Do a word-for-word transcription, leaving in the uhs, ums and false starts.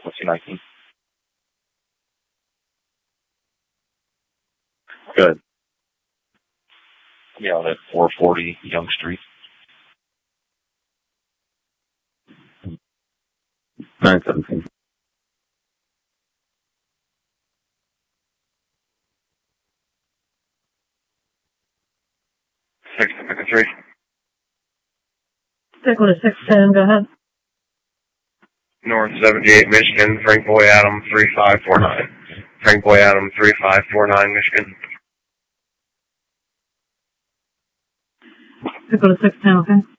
What's your nineteen? Good. Yeah, at four forty Young Street. nine seventeen. six fifty-three. Stick with a six ten, go ahead. North seventy-eight, Michigan, Frank Boy Adam, three five four nine. Frank Boy Adam, three five four nine, Michigan. Stick with a six ten, okay?